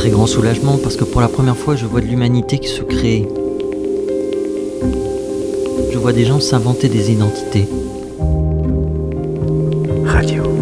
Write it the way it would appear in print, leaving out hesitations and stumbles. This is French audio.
très grand soulagement parce que pour la première fois, je vois de l'humanité qui se crée. Je vois des gens s'inventer des identités. Radio.